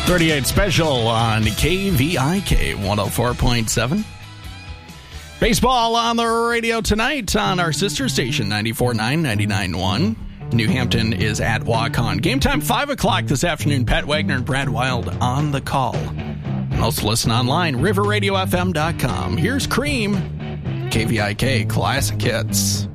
38 special on KVIK 104.7. Baseball on the radio tonight on our sister station 94.9, 99.1. New Hampton is at Waukon. Game time 5 o'clock this afternoon. Pat Wagner and Brad Wild on the call. And also listen online, riverradiofm.com. Here's Cream, KVIK Classic Hits.